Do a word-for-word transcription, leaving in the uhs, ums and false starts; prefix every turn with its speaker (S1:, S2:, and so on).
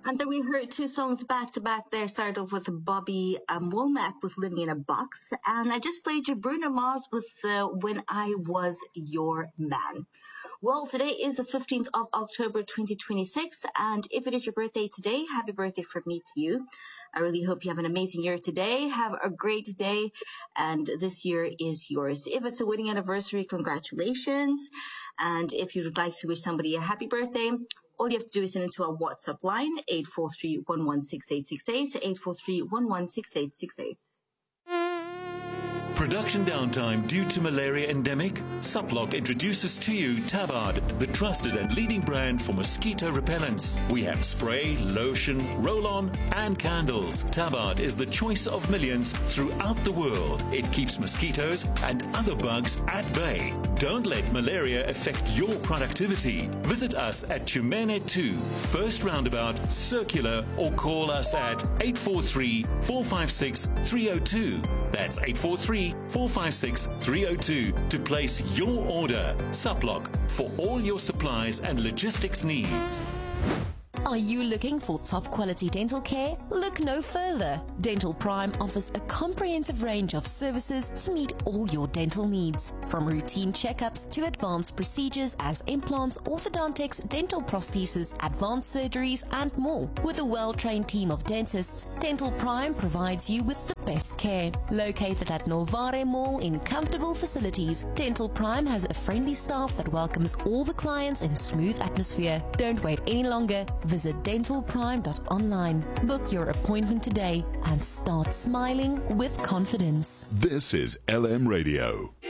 S1: And then we heard two songs back to back there. Started off with Bobby um, Womack with Living in a Box. And I just played you Bruno Mars with uh, When I Was Your Man. Well, today is the fifteenth of October, twenty twenty-six. And if it is your birthday today, happy birthday from me to you. I really hope you have an amazing year today. Have a great day. And this year is yours. If it's a wedding anniversary, congratulations. And if you would like to wish somebody a happy birthday, all you have to do is send it to our WhatsApp line, eight four three, one one six eight six eight, eight four three, one one six eight six eight.
S2: Production downtime due to malaria endemic? Suplock introduces to you Tabard, the trusted and leading brand for mosquito repellents. We have spray, lotion, roll-on and candles. Tabard is the choice of millions throughout the world. It keeps mosquitoes and other bugs at bay. Don't let malaria affect your productivity. Visit us at Chumene two, First Roundabout, Circular, or call us at eight four three, four five six, three zero two. That's eight four three, four five six, three zero two to place your order. Suplock for all your supplies and logistics needs.
S3: Are you looking for top quality dental care? Look no further. Dental Prime offers a comprehensive range of services to meet all your dental needs. From routine checkups to advanced procedures as implants, orthodontics, dental prosthesis, advanced surgeries, and more. With a well-trained team of dentists, Dental Prime provides you with the best care. Located at Novare Mall in comfortable facilities, Dental Prime has a friendly staff that welcomes all the clients in a smooth atmosphere. Don't wait any longer. Visit dental prime dot online. Book your appointment today and start smiling with confidence.
S4: This is L M Radio.